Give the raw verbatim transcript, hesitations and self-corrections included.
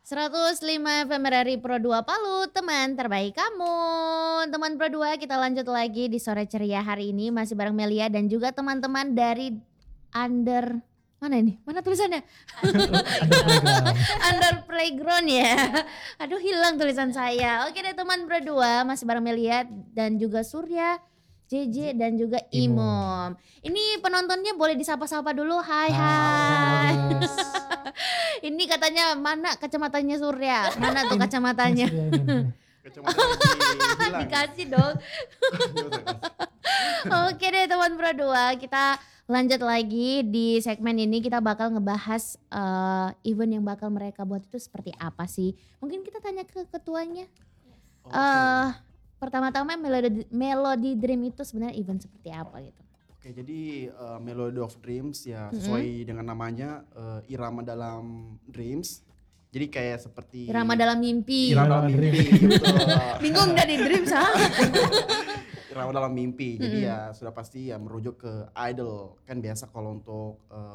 seratus lima F M R R I Pro dua Palu, teman terbaik kamu. Teman Pro dua, kita lanjut lagi di sore ceria hari ini masih bareng Melia dan juga teman-teman dari Under mana ini? Mana tulisannya? Under Playground. Under Playground ya. Aduh hilang tulisan saya. Oke deh teman Pro dua, masih bareng Melia dan juga Surya, J J dan juga Imom. Ini penontonnya boleh disapa-sapa dulu. Hai hai. Halo, Ini katanya mana kacamatanya Surya? Mana tuh kacamatanya? Kacamatanya hilang. Dikasih dong. Oke deh teman Pro dua, kita lanjut lagi di segmen ini. Kita bakal ngebahas uh, event yang bakal mereka buat itu seperti apa sih. Mungkin kita tanya ke ketuanya. Oke. Uh, pertama-tama Melody, Melody Dream itu sebenarnya event seperti apa gitu? Oke, jadi uh, Melody of Dreams ya sesuai mm-hmm. dengan namanya uh, irama dalam dreams. Jadi kayak seperti irama dalam mimpi. Irama dalam mimpi. Gitu. Bingung gak di dreams ah? Irama dalam mimpi. Jadi mm-hmm. ya sudah pasti ya merujuk ke idol. Kan biasa kalau untuk uh,